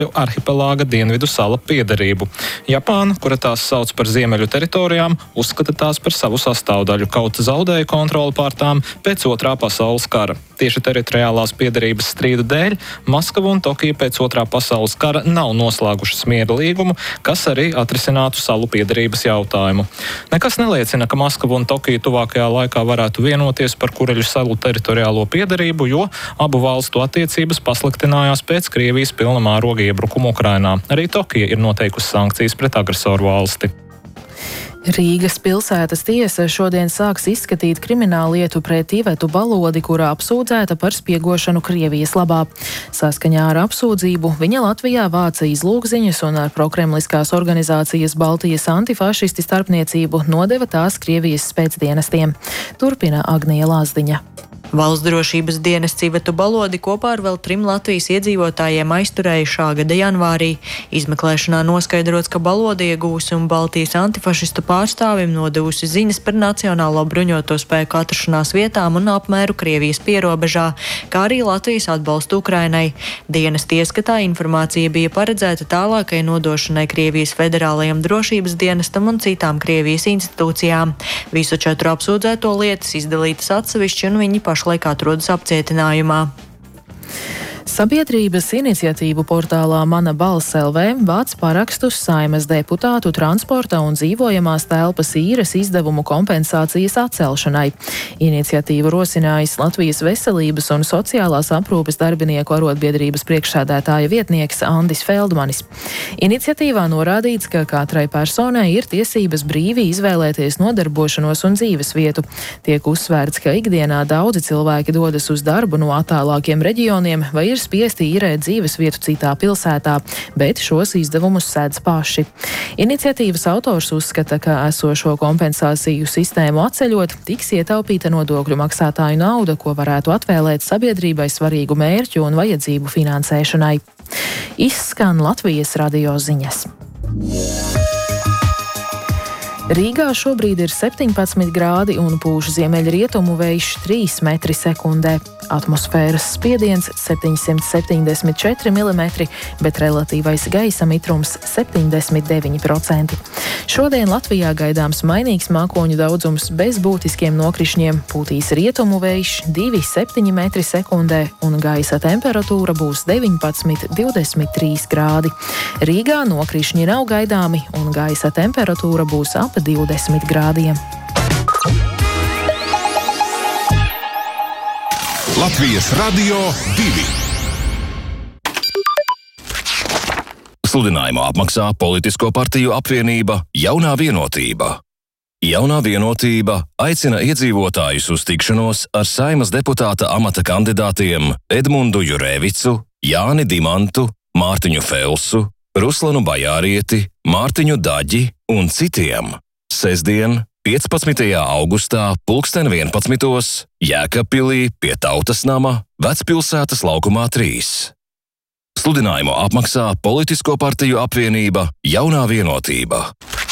arhipelāga dienvidu sala piederību. Japāna, kura tās sauc par ziemeļu teritorijām, uzskata tās par savu sastāvdaļu, kaut zaudēja kontroli pār tām pēc Otrā pasaules kara. Tieši teritoriālās piederības strīdu dēļ Maskava un Tokija pēc Otrā pasaules kara nav noslēgušas miera līgumu, kas arī atrisinātu salu piederības jautājumu. Nekas neliecina, ka Maskava un Tokija tuvākajā laikā varētu vienoties par Kureļu salu teritoriālo piederību, jo abu valstu attiecības pasliktinājās pēc Krievijas pilna mēroga iebrukuma Ukrainā. Arī Tokija ir noteikusi sankcijas pret agresoru valsti. Rīgas pilsētas tiesa šodien sāks izskatīt krimināllietu pret Ivetu Balodi, kura apsūdzēta par spiegošanu Krievijas labā. Saskaņā ar apsūdzību viņa Latvijā vāca izlūkziņas un ar prokremliskās organizācijas Baltijas antifašisti starpniecību nodeva tās Krievijas spēcdienestiem. Turpina Agnija Lazdiņa. Valsts drošības dienests Ivetu Balodi kopā ar vēl 3 Latvijas iedzīvotājiem aizturēja šā gada janvārī. Izmeklēšanā noskaidrots, ka Balodi iegūsi un Baltijas antifašistu pārstāvim nodevusi ziņas par Nacionālo bruņoto spēku atrašanās vietām un apmēru Krievijas pierobežā, kā arī Latvijas atbalstu Ukrainai. Dienesta ieskatā informācija bija paredzēta tālākai nodošanai Krievijas federālajam drošības dienestam un citām Krievijas institūcijām. Visu 4 apsūdzēto lietas izdalītas atsevišķi un viņi pašlaik atrodas apcietinājumā. Sabiedrības iniciatīvu portālā Mana balss LV vāc parakstus Saeimas deputātu transporta un dzīvojamās telpas īres izdevumu kompensācijas atcelšanai. Iniciatīvu rosinājis Latvijas veselības un sociālās aprūpes darbinieku arotbiedrības priekšsēdētāja vietnieks Andis Feldmanis. Iniciatīvā norādīts, ka katrai personai ir tiesības brīvi izvēlēties nodarbošanos un dzīves vietu. Tiek uzsvērts, ka ikdienā daudzi cilvēki dodas uz darbu no attālākiem reģioniem vai ir spiesti īrēt dzīves vietu citā pilsētā, bet šos izdevumus sēdz paši. Iniciatīvas autors uzskata, ka esošo kompensāciju sistēmu atceļot, tiks ietaupīta nodokļu maksātāju nauda, ko varētu atvēlēt sabiedrībai svarīgu mērķu un vajadzību finansēšanai. Izskan Latvijas radio ziņas. Rīgā šobrīd ir 17 grādi un pūš ziemeļrietumu vējš 3 metri sekundē. Atmosfēras spiediens 774 mm, bet relatīvais gaisa mitrums 79%. Šodien Latvijā gaidāms mainīgs mākoņu daudzums bez būtiskiem nokrišņiem, pūtīs rietumu vējš 2,7 metri sekundē un gaisa temperatūra būs 19,23 grādi. Rīgā nokrišņi nav gaidāmi un gaisa temperatūra būs ap 20 grādiem. Latvijas Radio 2. Sludinājumu apmaksā Politisko partiju apvienība Jaunā vienotība. Jaunā vienotība aicina iedzīvotājus uz tikšanos ar Saeimas deputāta amata kandidātiem Edmundu Jurēvicu, Jāni Dimantu, Mārtiņu Felsu, Ruslanu Bajārieti, Mārtiņu Daģi un citiem. Sestdien, 15. augustā, 11:00 Jēkabpilī pie Tautas nama, Vecpilsētas laukumā 3. Sludinājumu apmaksā Politisko partiju apvienība Jaunā vienotība.